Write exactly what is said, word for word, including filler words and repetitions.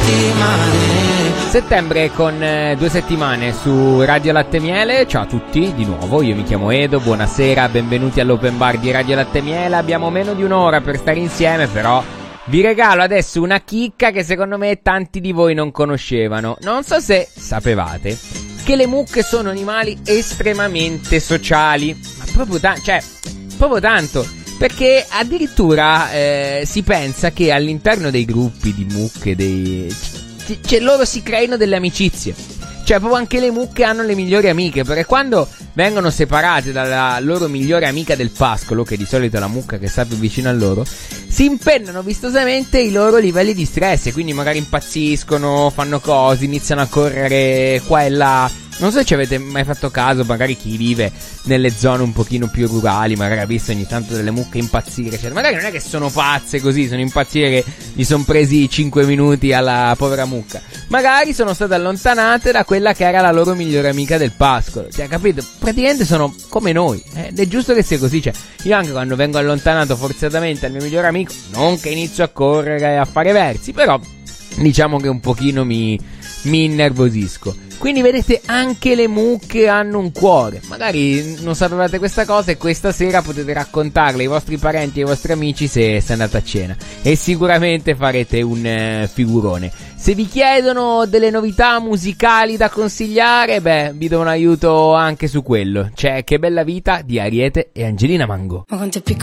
Settembre con eh, due settimane su Radio Latte Miele. Ciao a tutti, di nuovo, io mi chiamo Edo, buonasera, benvenuti all'Open Bar di Radio Latte Miele. Abbiamo meno di un'ora per stare insieme, però vi regalo adesso una chicca che secondo me tanti di voi non conoscevano. Non so se sapevate che le mucche sono animali estremamente sociali, ma proprio, ta- cioè, proprio tanto. Perché addirittura eh, si pensa che all'interno dei gruppi di mucche, dei... c- c- loro si creino delle amicizie. Cioè proprio anche le mucche hanno le migliori amiche, perché quando vengono separate dalla loro migliore amica del pascolo, che di solito è la mucca che sta più vicino a loro, si impennano vistosamente i loro livelli di stress e quindi magari impazziscono, fanno cose, iniziano a correre qua e là. Non so se ci avete mai fatto caso, magari chi vive nelle zone un pochino più rurali, magari ha visto ogni tanto delle mucche impazzire, cioè, magari non è che sono pazze così, sono impazzire che gli sono presi cinque minuti alla povera mucca, magari sono state allontanate da quella che era la loro migliore amica del pascolo, cioè capito? Praticamente sono come noi, eh? Ed è giusto che sia così, cioè io anche quando vengo allontanato forzatamente dal mio migliore amico, non che inizio a correre e a fare versi, però diciamo che un pochino mi, mi innervosisco. Quindi vedete, anche le mucche hanno un cuore. Magari non sapevate questa cosa e questa sera potete raccontarle ai vostri parenti e ai vostri amici se, se andate a cena. E sicuramente farete un eh, figurone. Se vi chiedono delle novità musicali da consigliare, beh, vi do un aiuto anche su quello. C'è Che bella vita di Ariete e Angelina Mango. Ma quanto è piccola